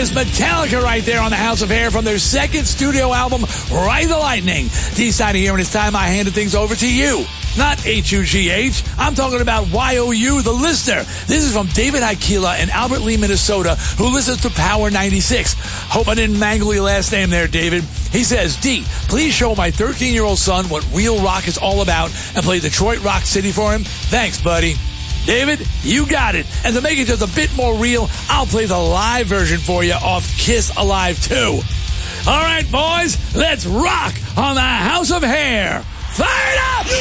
is Metallica right there on the House of Hair from their second studio album, Ride the Lightning. D-side here, and it's time I handed things over to you. Not H-U-G-H. I'm talking about Y-O-U, the listener. This is from David Aikila in Albert Lee, Minnesota, who listens to Power 96. Hope I didn't mangle your last name there, David. He says, D, please show my 13-year-old son what real rock is all about and play Detroit Rock City for him. Thanks, buddy. David, you got it. And to make it just a bit more real, I'll play the live version for you off Kiss Alive 2. All right, boys, let's rock on the House of Hair. Fire it up!